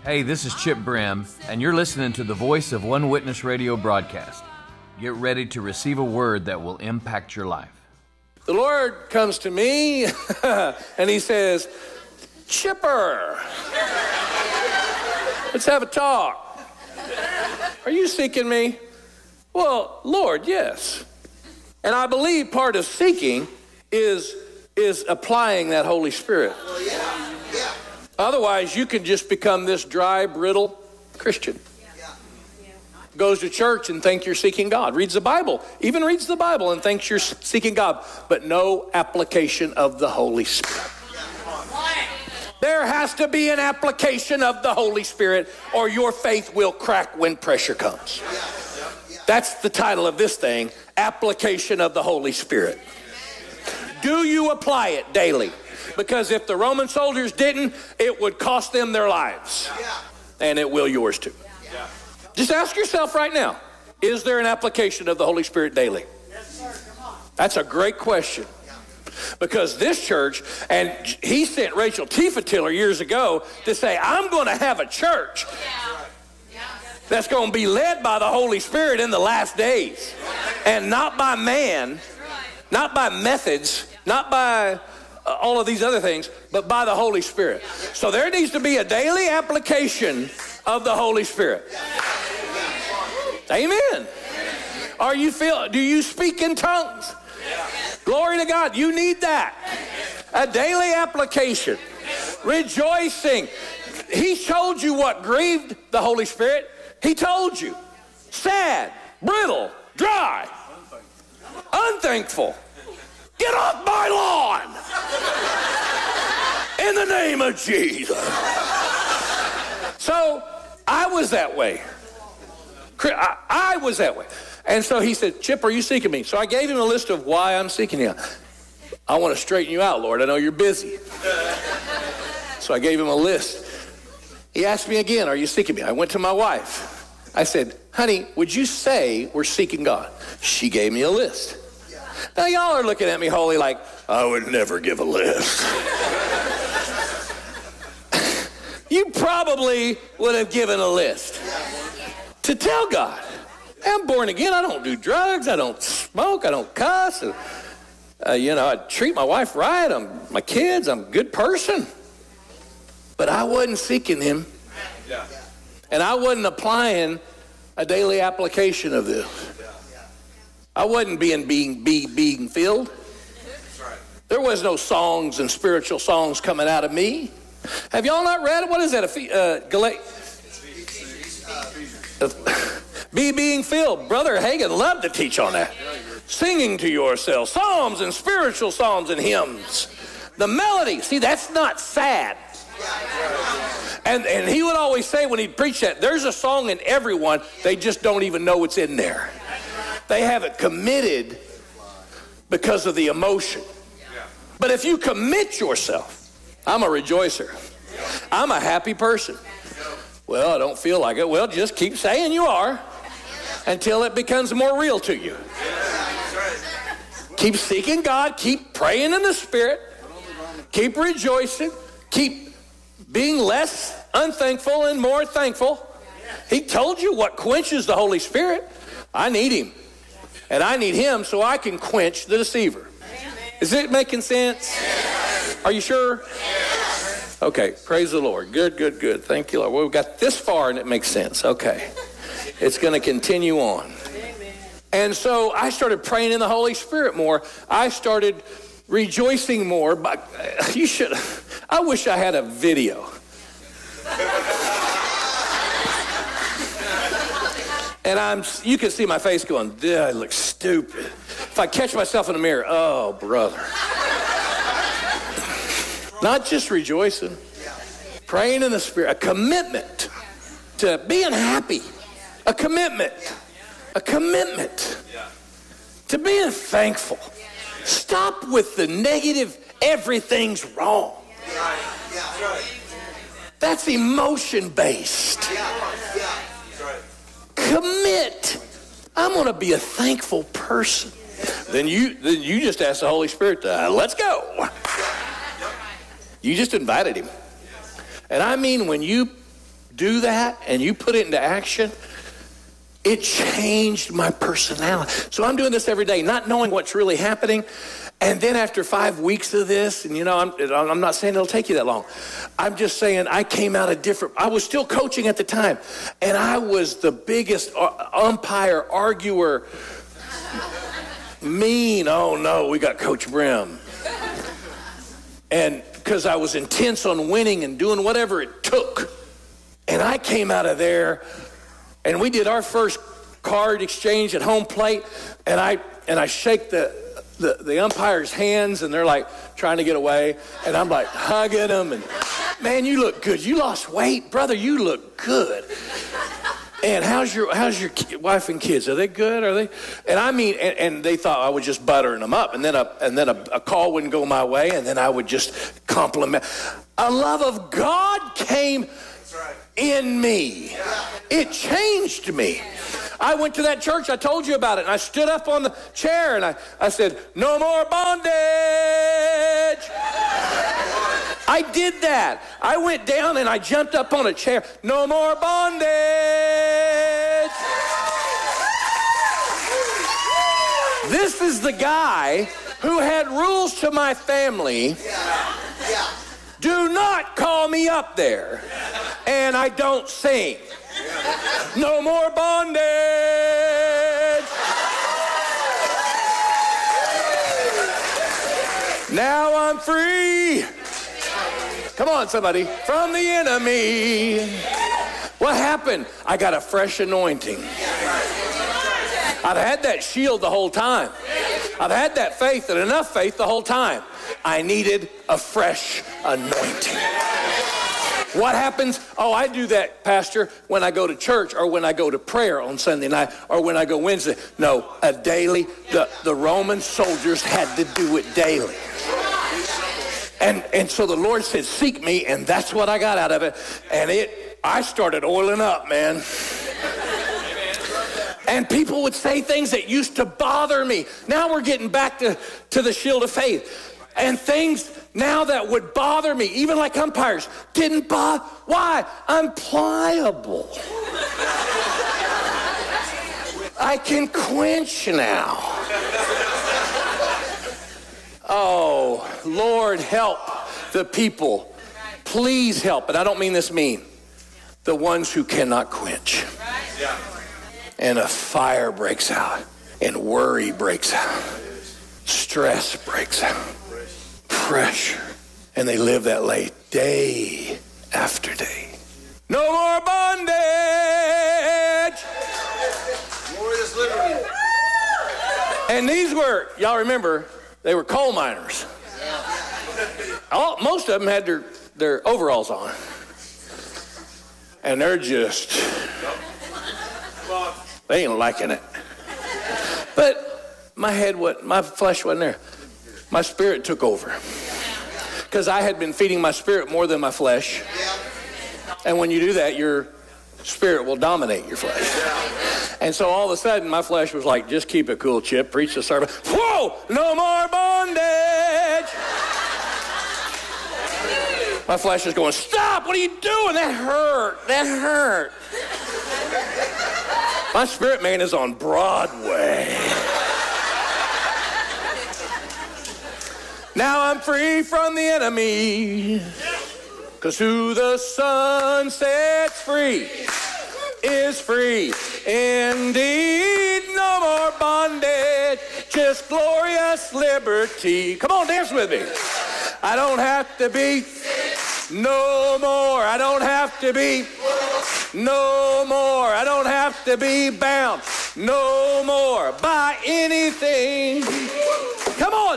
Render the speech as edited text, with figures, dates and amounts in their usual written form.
Hey, this is Chip Brim, and you're listening to the Voice of One Witness radio broadcast. Get ready to receive a word that will impact your life. The Lord comes to me, and he says, Chipper, let's have a talk. Are you seeking me? Well, Lord, yes. And I believe part of seeking is applying that Holy Spirit. Otherwise, you can just become this dry, brittle Christian. Goes to church and thinks you're seeking God. Reads the Bible, even reads the Bible and thinks you're seeking God, but no application of the Holy Spirit. There has to be an application of the Holy Spirit, or your faith will crack when pressure comes. That's the title of this thing, Application of the Holy Spirit. Do you apply it daily? Because if the Roman soldiers didn't, it would cost them their lives. And it will yours too. Just ask yourself right now, is there an application of the Holy Spirit daily? That's a great question. Because this church, and he sent Rachel Tiefentiller years ago to say, I'm going to have a church that's going to be led by the Holy Spirit in the last days. And not by man, not by methods, not by all of these other things, but by the Holy Spirit. So there needs to be a daily application of the Holy Spirit. Amen. Do you speak in tongues? Glory to God. You need that. A daily application. Rejoicing. He told you what grieved the Holy Spirit. He told you. Sad, brittle, dry, unthankful. Get off my lawn. In the name of Jesus. So I was that way. I was that way. And so he said, Chip, are you seeking me? So I gave him a list of why I'm seeking you. I want to straighten you out, Lord. I know you're busy. So I gave him a list. He asked me again, are you seeking me? I went to my wife. I said, honey, would you say we're seeking God? She gave me a list. Now y'all are looking at me holy like, I would never give a list. You probably would have given a list to tell God, I'm born again. I don't do drugs. I don't smoke. I don't cuss. I treat my wife right. My kids. I'm a good person. But I wasn't seeking him. And I wasn't applying a daily application of this. I wasn't being filled. There was no songs and spiritual songs coming out of me. Have y'all not read it? What is that? Being filled. Brother Hagin loved to teach on that. Singing to yourself. Psalms and spiritual songs and hymns. The melody. See, that's not sad. And he would always say when he'd preach that, there's a song in everyone, they just don't even know what's in there. They haven't committed because of the emotion. But if you commit yourself, I'm a rejoicer. I'm a happy person. Well, I don't feel like it. Well, just keep saying you are until it becomes more real to you. Keep seeking God. Keep praying in the Spirit. Keep rejoicing. Keep being less unthankful and more thankful. He told you what quenches the Holy Spirit. I need him. And I need him so I can quench the deceiver. Is it making sense? Are you sure? Okay, praise the Lord. Good. Thank you, Lord. Well, we've got this far and it makes sense. Okay. It's going to continue on. And so I started praying in the Holy Spirit more. I started rejoicing more. But I wish I had a video. And you can see my face going, I look stupid. If I catch myself in the mirror, oh, brother. Not just rejoicing, praying in the Spirit, a commitment to being happy, a commitment to being thankful. Stop with the negative, everything's wrong. That's emotion-based. Commit. I'm going to be a thankful person. Then you just ask the Holy Spirit to, let's go. You just invited him. And I mean, when you do that and you put it into action, it changed my personality. So I'm doing this every day, not knowing what's really happening. And then after 5 weeks of this, and I'm not saying it'll take you that long. I'm just saying I came out a different, I was still coaching at the time. And I was the biggest umpire, arguer, mean. Oh no, we got Coach Brim. And because I was intense on winning and doing whatever it took. And I came out of there and we did our first card exchange at home plate. And I shake the umpire's hands and they're like trying to get away. And I'm like hugging them and, man, you look good. You lost weight, brother. You look good. And how's your wife and kids? Are they good? Are they? And I mean, and they thought I was just buttering them up. And then a call wouldn't go my way. And then I would just compliment. A love of God came in me. It changed me. I went to that church. I told you about it. And I stood up on the chair and I said, no more bondage. I did that. I went down and I jumped up on a chair. No more bondage. This is the guy who had rules to my family. Do not call me up there. And I don't sing. No more bondage. Now I'm free. Come on, somebody. From the enemy. What happened? I got a fresh anointing. I've had that shield the whole time. I've had that faith and enough faith the whole time. I needed a fresh anointing. What happens? Oh, I do that, Pastor, when I go to church or when I go to prayer on Sunday night or when I go Wednesday. No, a daily. The Roman soldiers had to do it daily. And so the Lord said, seek me, and that's what I got out of it. And I started oiling up, man. And people would say things that used to bother me. Now we're getting back to the shield of faith. And things now that would bother me, even like umpires, didn't bother. Why? I'm pliable. I can quench now. Oh, Lord, help the people. Please help. And I don't mean this mean. The ones who cannot quench. And a fire breaks out. And worry breaks out. Stress breaks out. Pressure. And they live that way day after day. No more bondage. Glorious liberty. And these were, y'all remember, they were coal miners. Most of them had their overalls on. And they're just, they ain't liking it. But my flesh wasn't there. My spirit took over. Because I had been feeding my spirit more than my flesh. And when you do that, your spirit will dominate your flesh. And so all of a sudden, my flesh was like, just keep it cool, Chip. Preach the sermon. Whoa! No more bondage! My flesh is going, stop! What are you doing? That hurt. That hurt. My spirit man is on Broadway. Now I'm free from the enemy. Because who the Son sets free is free indeed. No more bondage, just glorious liberty. Come on, dance with me. I don't have to be no more. I don't have to be no more. I don't have to be bound no more by anything. Come on.